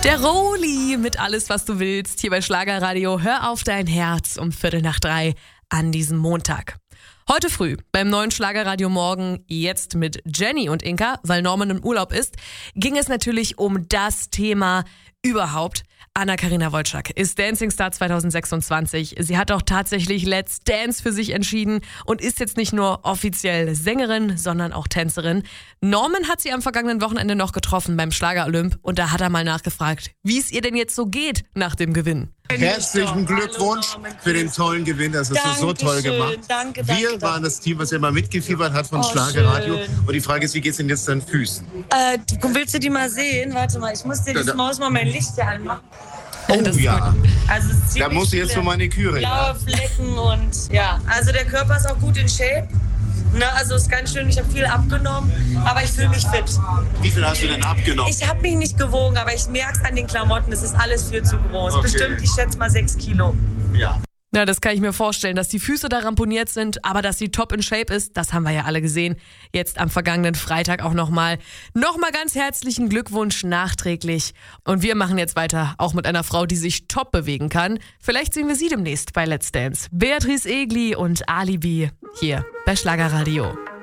Der Roli mit Alles, was du willst, hier bei Schlagerradio. Hör auf dein Herz um 2:45 an diesem Montag. Heute früh beim neuen Schlagerradio Morgen, jetzt mit Jenny und Inka, weil Norman im Urlaub ist, ging es natürlich um das Thema überhaupt. Anna-Karina Wojcik ist Dancing Star 2026. Sie hat auch tatsächlich Let's Dance für sich entschieden und ist jetzt nicht nur offiziell Sängerin, sondern auch Tänzerin. Norman hat sie am vergangenen Wochenende noch getroffen beim Schlager-Olymp und da hat er mal nachgefragt, wie es ihr denn jetzt so geht nach dem Gewinn. Herzlichen Glückwunsch für den tollen Gewinn. Das hast du so toll gemacht. Danke. Wir waren das Team, was immer mitgefiebert hat von Schlagerradio. Schön. Und die Frage ist, wie geht's denn jetzt deinen Füßen? Willst du die mal sehen? Warte mal, ich muss dir das Maus mal mein Licht hier anmachen. Oh ja, Also es ist da musst du jetzt für meine Küre. blaue Flecken und ja, also der Körper ist auch gut in Shape. Ne, also ist ganz schön, ich habe viel abgenommen, aber ich fühle mich fit. Wie viel hast du denn abgenommen? Ich habe mich nicht gewogen, aber ich merke es an den Klamotten, es ist alles viel zu groß. Okay. Bestimmt, ich schätze mal 6 Kilo. Ja. Ja, das kann ich mir vorstellen, dass die Füße da ramponiert sind, aber dass sie top in Shape ist, das haben wir ja alle gesehen. Jetzt am vergangenen Freitag auch nochmal ganz herzlichen Glückwunsch nachträglich. Und wir machen jetzt weiter, auch mit einer Frau, die sich top bewegen kann. Vielleicht sehen wir sie demnächst bei Let's Dance. Beatrice Egli und Alibi hier bei Schlagerradio.